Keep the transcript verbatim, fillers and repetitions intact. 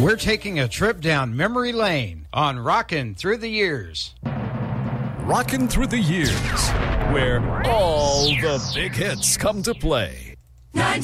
We're taking a trip down memory lane on Rockin' Through the Years. Rockin' Through the Years, where all the big hits come to play.